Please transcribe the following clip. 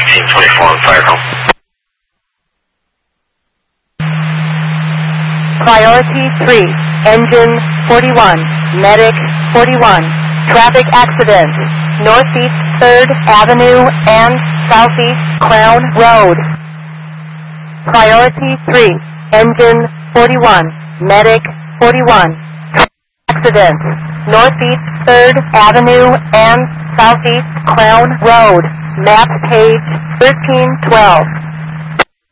1624 on fire call. Priority 3, engine 41, medic 41, traffic accident, northeast 3rd Avenue and southeast Crown Road. Priority 3, engine 41, medic 41, accident, northeast 3rd Avenue and southeast Crown Road, map page 1312.